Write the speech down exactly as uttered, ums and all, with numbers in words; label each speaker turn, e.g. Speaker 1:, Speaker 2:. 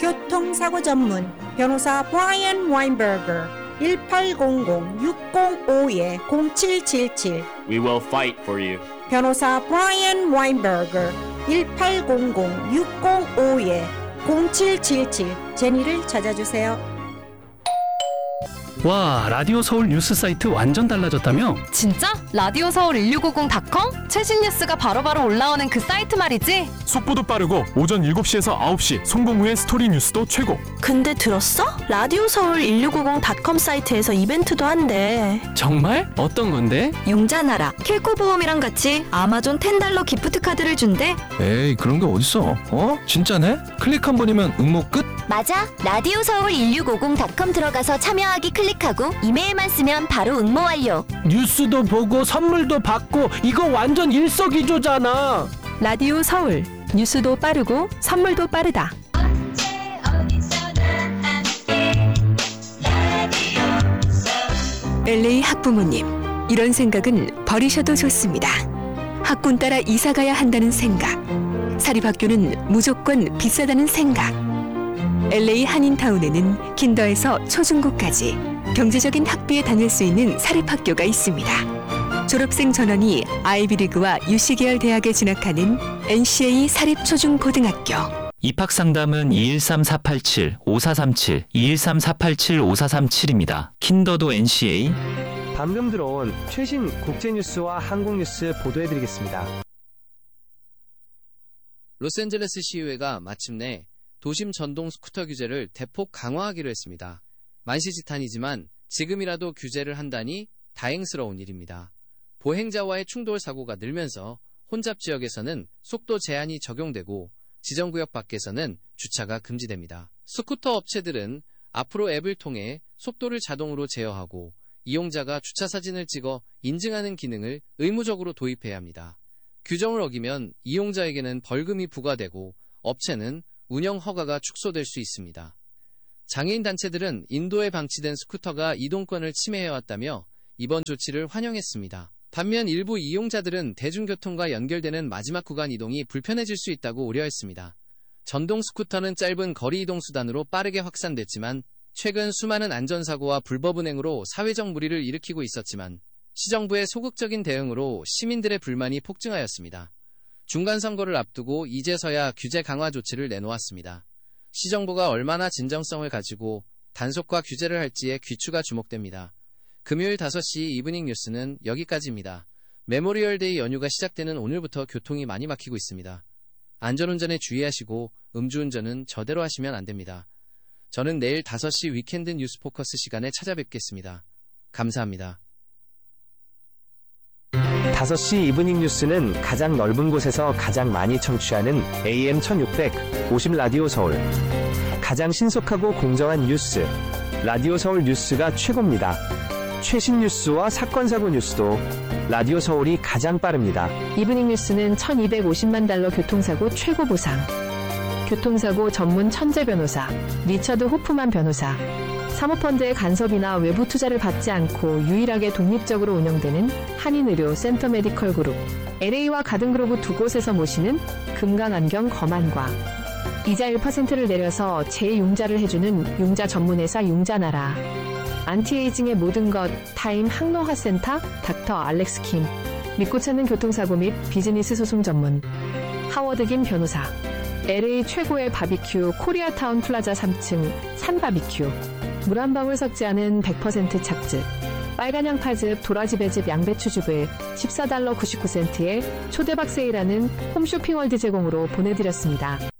Speaker 1: 교통사고 전문 변호사 브라이언 와인버거 일팔공공 육공오 공칠칠칠
Speaker 2: We will fight for you.
Speaker 1: 변호사 브라이언 와인버거 일팔공공 육공오 공칠칠칠 제니를 찾아주세요.
Speaker 3: 와, 라디오 서울 뉴스 사이트 완전 달라졌다며?
Speaker 4: 진짜? 라디오 서울 일육오공 닷컴? 최신 뉴스가 바로바로 올라오는 그 사이트 말이지?
Speaker 5: 속보도 빠르고 오전 일곱 시에서 아홉 시 송공 후의 스토리 뉴스도 최고.
Speaker 6: 근데 들었어? 라디오 서울 일육오공 닷컴 사이트에서 이벤트도 한대.
Speaker 3: 정말? 어떤 건데?
Speaker 7: 용자나라 킬코보험이랑 같이 아마존 텐 달러 기프트 카드를 준대.
Speaker 8: 에이, 그런 게 어딨어. 어? 진짜네? 클릭 한 번이면 응모 끝?
Speaker 9: 맞아. 라디오 서울 일육오공 닷컴 들어가서 참여하기 클릭하고 이메일만 쓰면 바로 응모 완료.
Speaker 10: 뉴스도 보고 선물도 받고 이거 완전 일석이조잖아.
Speaker 11: 라디오 서울 뉴스도 빠르고 선물도 빠르다. 엘에이 학부모님, 이런 생각은 버리셔도 좋습니다. 학군 따라 이사가야 한다는 생각, 사립학교는 무조건 비싸다는 생각. 엘에이 한인타운에는 킨더에서 초중고까지 경제적인 학비에 다닐 수 있는 사립학교가 있습니다. 졸업생 전원이 아이비리그와 유씨 계열 대학에 진학하는 엔씨에이 사립초중고등학교.
Speaker 12: 입학상담은 이일삼 사팔칠 오사삼칠, 이일삼 사팔칠 오사삼칠입니다. 킨더도 엔씨에이.
Speaker 13: 방금 들어온 최신 국제뉴스와 한국뉴스 보도해드리겠습니다.
Speaker 14: 로스앤젤레스 시의회가 마침내 도심 전동 스쿠터 규제를 대폭 강화하기로 했습니다. 만시지탄이지만 지금이라도 규제를 한다니 다행스러운 일입니다. 보행자와의 충돌 사고가 늘면서 혼잡 지역에서는 속도 제한이 적용되고 지정구역 밖에서는 주차가 금지됩니다. 스쿠터 업체들은 앞으로 앱을 통해 속도를 자동으로 제어하고 이용자가 주차 사진을 찍어 인증하는 기능을 의무적으로 도입해야 합니다. 규정을 어기면 이용자에게는 벌금이 부과되고 업체는 운영 허가가 축소될 수 있습니다. 장애인 단체들은 인도에 방치된 스쿠터가 이동권을 침해해왔다며 이번 조치를 환영했습니다. 반면 일부 이용자들은 대중교통과 연결되는 마지막 구간 이동이 불편해질 수 있다고 우려했습니다. 전동 스쿠터는 짧은 거리 이동 수단으로 빠르게 확산됐지만 최근 수많은 안전사고와 불법 운행으로 사회적 물의를 일으키고 있었지만 시정부의 소극적인 대응으로 시민들의 불만이 폭증하였습니다. 중간선거를 앞두고 이제서야 규제 강화 조치를 내놓았습니다. 시정부가 얼마나 진정성을 가지고 단속과 규제를 할지에 귀추가 주목됩니다. 금요일 다섯 시 이브닝 뉴스는 여기까지입니다. 메모리얼데이 연휴가 시작되는 오늘부터 교통이 많이 막히고 있습니다. 안전운전에 주의하시고 음주운전은 저대로 하시면 안됩니다. 저는 내일 다섯 시 위켄드 뉴스 포커스 시간에 찾아뵙겠습니다. 감사합니다.
Speaker 13: 다섯 시 이브닝 뉴스는 가장 넓은 곳에서 가장 많이 청취하는 에이엠 천육백오십 라디오 서울. 가장 신속하고 공정한 뉴스. 라디오 서울 뉴스가 최고입니다. 최신 뉴스와 사건사고 뉴스도 라디오 서울이 가장 빠릅니다.
Speaker 11: 이브닝 뉴스는 천이백오십만 달러 교통사고 최고 보상. 교통사고 전문 천재 변호사 리처드 호프만 변호사. 사모펀드의 간섭이나 외부 투자를 받지 않고 유일하게 독립적으로 운영되는 한인의료 센터 메디컬 그룹. 엘에이와 가든그로브 두 곳에서 모시는 금강안경 검안과 이자 일 퍼센트를 내려서 재융자를 해주는 융자 전문회사 융자나라. 안티에이징의 모든 것 타임 항노화센터 닥터 알렉스 킴. 믿고 찾는 교통사고 및 비즈니스 소송 전문 하워드 김 변호사. 엘에이 최고의 바비큐 코리아타운 플라자 삼 층 산바비큐. 물 한 방울 섞지 않은 백 퍼센트 착즙. 빨간 양파즙, 도라지 배즙, 양배추즙을 십사 달러 구십구 센트에 초대박 세일하는 홈쇼핑월드 제공으로 보내드렸습니다.